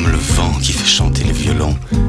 comme le vent qui fait chanter les violons,